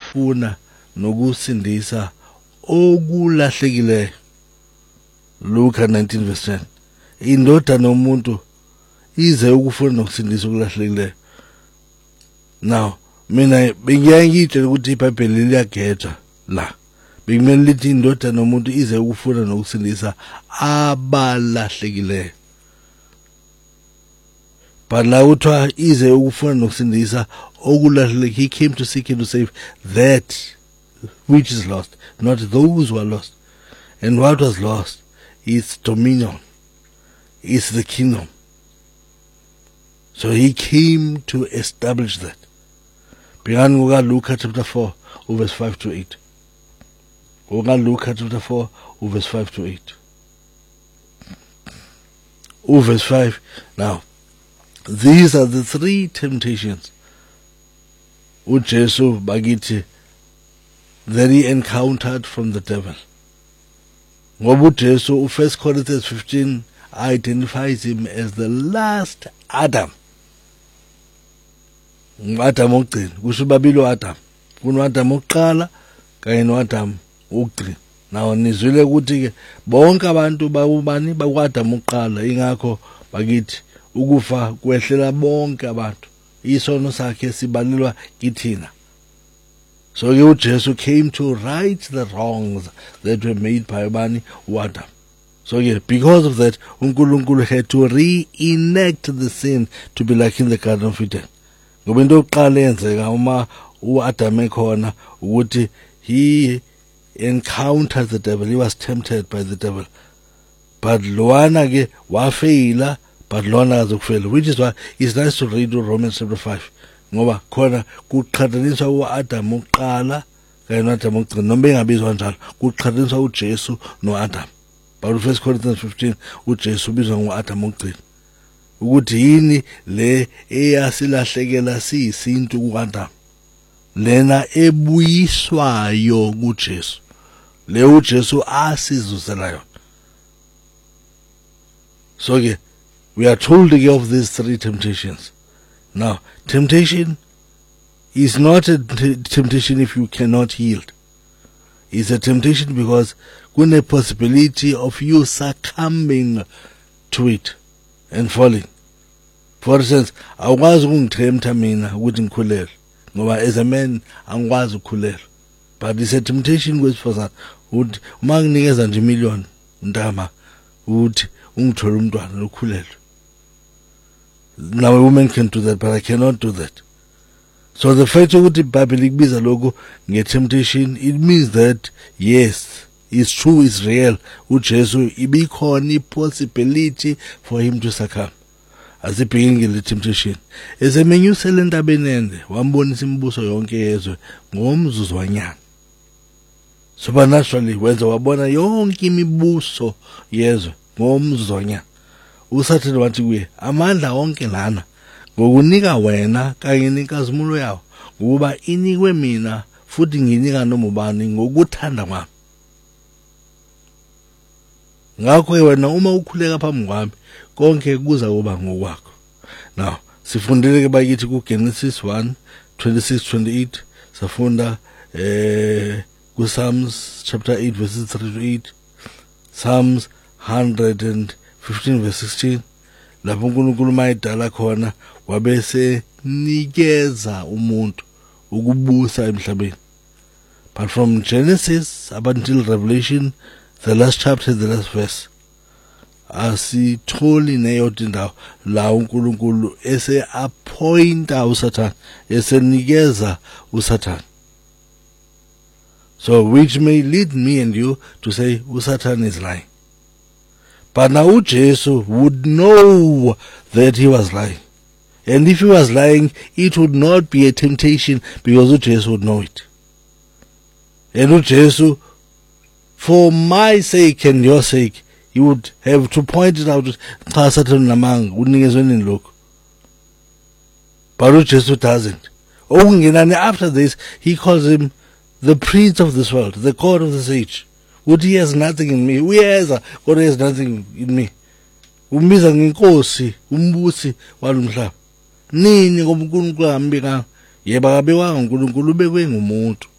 ukufuna nokusindisa okulahlekileyo. Luka 19 verse 10. Indodana yomuntu ize ukufuna nokusindisa okulahlekileyo. Now mina bengiyangitshela ukuthi iBhayibheli liyagedza la. Bekumele lithi indodana yomuntu ize ukufuna nokusindisa abalahlekileyo. But la uthiwa ize ukufuna nokusindisa okulahlekileyo. He came to seek and to save that which is lost, not those who are lost. And what was lost is dominion, is the kingdom. So he came to establish that. Began Luke chapter 4, verse 5 to 8. Luke chapter 4, verse 5 to 8. Verse 5. Now, these are the three temptations uJesu bakithi that he encountered from the devil. Ngoba uJesu 1 Corinthians 15 identifies him as the last Adam. Adam ogcina kusho babili Adam. Kuno Adam oqala kanye no Adam ogcina. Now nizwile ukuthi ke bonke abantu bakubani bakwaAdam oqala ingakho bakithi ukufa kwehlela bonke abantu. Isono sakhe sibalelwa kithina. So uJesu came to right the wrongs that were made by Adam. So because of that, uNkulunkulu had to reenact the sin to be like in the Garden of Eden. Ngoba into yokuqala yenzeka uma uAdam ekhona ukuthi he encountered the devil, he was tempted by the devil. But loana ke wafeyila, but lona azokufela, which is why it's nice to read Romans chapter 5. Ngoba khona kuqhathaniswa uAdam oqala kanye noAdam ogcina noma bengabizwa njalo kuqhathaniswa uJesu noAdam. But 1 Corinthians 15 uJesu ubizwa ngoAdam ogcina ukuthi yini le eyasilahlekela siyisintu kuAdam lena ebuyiswayo kuJesu le uJesu asizuzela yona. So we are told of these three temptations. Now, temptation is not a temptation if you cannot yield. It's a temptation because there's a possibility of you succumbing to it and falling. For instance, awukwazi ukungithemta mina ukuthi ngikhulele ngoba as a man angikwazi ukukhulelwa. But it's a temptation kwesifazana ukuthi uma nginikeza nje million ntama ukuthi ungithole umntwana lokhulelwe. Now a woman can do that, but I cannot do that. So the fact that the Bible ikbiza lokho nge-temptation, it means that yes, it's true, it's real. uJesu ibikhona possibility for him to succumb. As ibhekile le temptation. Esemenyusele entabeni ende, wambonisa imibuso yonke yezwe ngomzuzu wanyanga. Supernaturally, wenza wabona yonke imibuso yezwe ngomzuzu wanyanga. USathane wathi kuye, amandla wonke lana ngokunika wena kanye nenkazimulo yawo ngoba inikwe mina futhi nginika noma ubani ngokuthanda kwami. Ngakho wena uma ukhuleka phambi kwami konke kuza kuba ngokwakho. Now sifundile ke bakithi ku Genesis 1:26-28, safunda ku Psalms chapter 8 verses 3 to 8, Psalms 115 verse 16. Lapho uNkulunkulu mayidala khona wabese nikeza umuntu ukubusa emhlabeni. But from Genesis up until Revelation, the last chapter, the last verse, asitholi neyodwa indawo la uNkulunkulu ese appointa uSathane, ese nikeza uSathane. So which may lead me and you to say uSathane is lying. But now uJesu would know that he was lying. And if he was lying, it would not be a temptation because uJesu would know it. And uJesu, for my sake and your sake, he would have to point it out. But uJesu doesn't. After this, he calls him the prince of this world, the god of this age. What he has nothing in me. Who has, God has nothing in me. Umbiza nginkosi, umbusi walumhlaba. Nini ngoba uNkulunkulu ambika yeba kabewanga uNkulunkulu ubekwe ngumuntu.